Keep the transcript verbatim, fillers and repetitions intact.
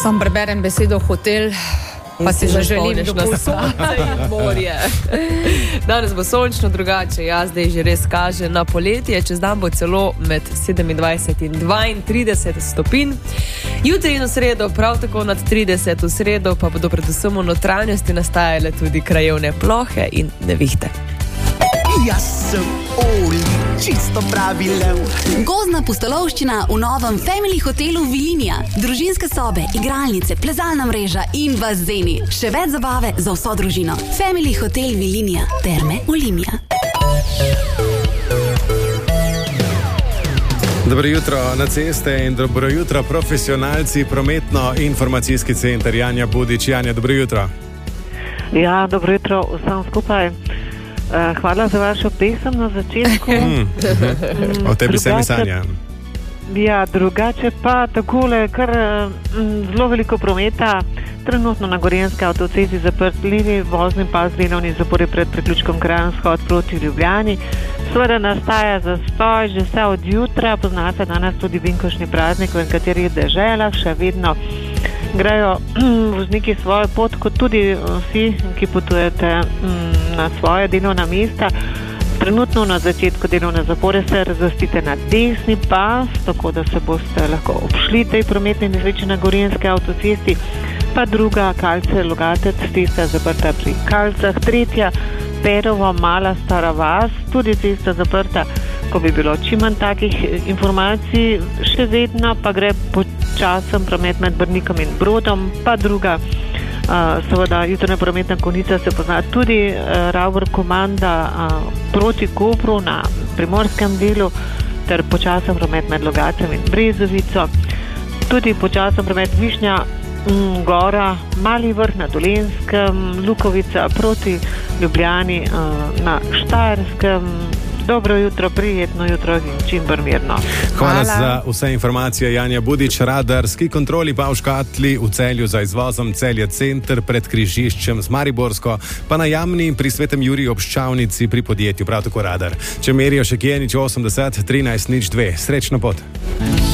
Sam preberem besedo hotel, pa si zaželim dopust. Sonce in morje. Danes bo sončno, drugače, ja, zdaj že res kaže na poletje, čez dan bo celo med sedemindvajset in dvaintrideset stopinj. Jutri in v sredo prav tako nad trideset, v sredo pa bodo predvsem v notranjosti nastajale tudi krajevne plohe in nevihte. Jaz sem Oli, čisto pravi lev. Gozdna pustolovščina v novem Family hotelu Vilinija. Družinske sobe, igralnice, plezalna mreža in bazeni. Še več zabave za vso družino. Family hotel Vilinija. Terme Olimia. Dobro jutro na ceste in dobro jutro profesionalci, prometno-informacijski center Janja Budič. Janja, dobro jutro. Ja, dobro jutro vsem skupaj. Hvala za vašo pesem na začetku. Mm. O tebi se mi sanja. Ja, drugače pa takole, kar m, zelo veliko prometa. Trenutno na Gorenjski avtocesti zaprt levi vozni pas, delovni zapor pred priključkom Kranj-Vzhod proti Ljubljani. Seveda nastaja zastoj že vse od jutra, poznate danes tudi vinkošni praznik v nekaterih deželah, še vedno grejo vozniki svojo pot, kot tudi vsi, ki potujete na svoje delovna mesta. Trenutno na začetku delovne zapore se razvrstite na desni pas, tako da se boste lahko obšli tej prometni nesreči na Gorenjski avtocesti. Pa druga, Kalce-Logatec, cesta zaprta pri Kalcah. Tretja, Perovo, Mala Stara vas, tudi cesta zaprta. Ko bi bilo čim manj takih informacij, še vedno pa gre počasen promet med Brnikom in Brodom. Pa druga, uh, seveda jutranja prometna konica se pozna tudi uh, Ravor komanda uh, proti Kopru na primorskem delu ter počasen promet med Logacem in Brezovico. Tudi počasen promet Višnja, um, Gora, Mali Vrh na Dolenskem, Lukovica proti Ljubljani uh, na Štajerskem. Dobro jutro, prijetno jutro in čim bolj mirno. Hvala, Hvala za vse informacije, Janja Budič. Radarski kontroli pa v Škatli, v Celju za izvozom Celje center pred križiščem z Mariborsko, pa na Jamni pri Svetem Juriju ob Ščavnici pri podjetju, prav tako radar. Če merijo še kje, nič osemdeset, trinajst, nič dve. Srečno pot.